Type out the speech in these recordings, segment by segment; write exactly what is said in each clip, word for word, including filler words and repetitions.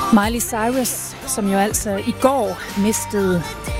Miley Cyrus, som jo altså i går mistede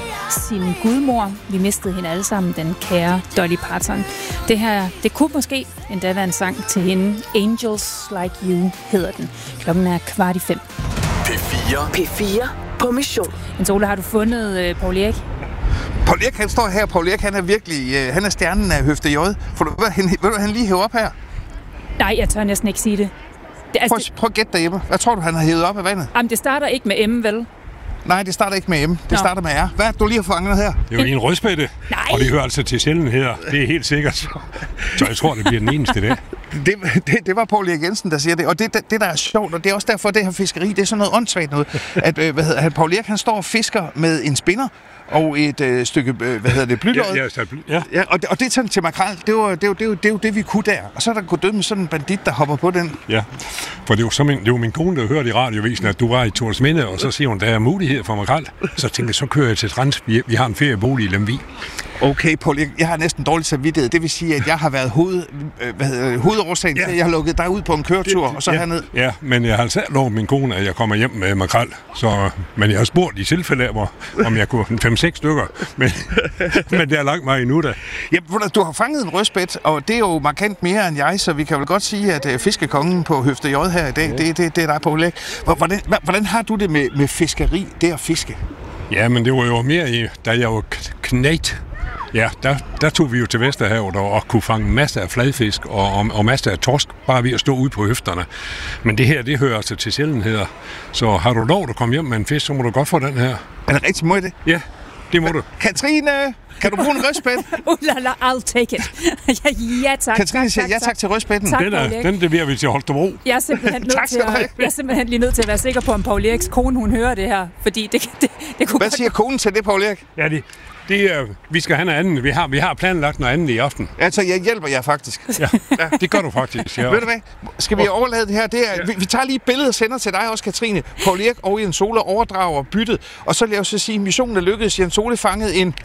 sin gudmor. Vi mistede hende alle sammen, den kære Dolly Parton. Det her, det kunne måske endda være en sang til hende. Angels Like You hedder den. Klokken er kvart i fem. P fire. P fire på mission. Jens Ole, har du fundet uh, Poul Erik? Paul Erik, han står her. Paul Erik, han er virkelig, uh, han er stjernen af Høfde J. For du, hvad, han, vil du han lige hæve op her? Nej, jeg tør næsten ikke sige det. det altså, prøv, prøv at gætte derhjemme. Hvad tror du, han har hævet op af vandet? Jamen, det starter ikke med M, vel? Nej, det starter ikke med M. Det Nå. starter med R. Hvad er det, du lige har fanget her? Det er jo en rødspætte, og det hører altså til sjældenheder. Det er helt sikkert. Så jeg tror, det bliver den eneste dag. Det, det, det var Poul Erik Jensen, der siger det. Og det, det, det, der er sjovt, og det er også derfor, det her fiskeri, det er sådan noget åndssvagt noget. At, øh, hvad hedder han, Poul Erik, han står og fisker med en spinder og et øh, stykke, øh, hvad hedder det, blylod. Ja, ja, ja. ja og, det, og det er sådan til makrel. Det var, det, var, det, var, det var det, vi kunne der. Og så er der gået død med sådan en bandit, der hopper på den. Ja, for det var, min, det var min kone, der hørte i radiovisen, at du var i Thorsminde, og så siger hun, der er mulighed for makrel. Så tænkte jeg, så kører jeg til Trans. Vi, vi har en feriebolig i Lemvig. Okay, Paul, jeg, jeg har næsten dårligt samvittighed. Det vil sige, at jeg har været hoved, øh, hvad hedder, hovedårsagen ja. til, at jeg har lukket dig ud på en køretur, det, og så ja. herned. Ja, men jeg har selv lovet min kone, at jeg kommer hjem med makrel. Så, men jeg har spurgt i tilfælde af, hvor, om jeg kunne fem seks stykker. Men, men det er langt mig endnu da. Ja, du har fanget en rødspæt, og det er jo markant mere end jeg, så vi kan vel godt sige, at uh, fiskekongen på Høfde J her i dag, ja. det, det, det er dig, Paul Erik. Hvordan, hvordan har du det med, med fiskeri, det at fiske? Ja, men det var jo mere i, da jeg var knægt. Ja, der, der tog vi jo til Vesterhavet og, og kunne fange masser af fladfisk og, og, og masser af torsk, bare ved at stå ude på høfterne. Men det her, det hører altså til sjældenheder. Så har du lov at komme hjem med en fisk, så må du godt få den her. Er det rigtig måde det? Ja, det må du. Katrine, kan du bruge en rødspæt? Ulala, I'll take it. ja, tak. Katrine tak, siger tak, ja tak til rødspætten. Tak, den, er, den leverer vi til Holstebro. Jeg er simpelthen nødt til at, jeg er simpelthen lige nødt til at være sikker på, om Poul Eriks kone, hun hører det her. Fordi det, det, det kunne Hvad siger konen til det, Poul Erik? Ja, det, det er, vi skal have noget andet. Vi har, vi har planlagt noget andet i aften. Altså, jeg hjælper jer faktisk. Ja, ja. Det gør du faktisk. Ja. Ved du hvad? Skal vi overlade det her? Det er, ja. vi, vi tager lige et billede og sender til dig også, Katrine. Paul Erik og Jens Ole overdrager byttet. Og så vil jeg jo så sige, at missionen er lykkedes. Jens Ole fangede en...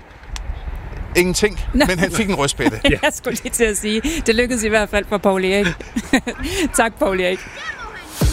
Ingenting, Nå. men han fik en rødspætte. Jeg skulle lige til at sige, det lykkedes i hvert fald for Poul Erik. Tak, Poul Erik.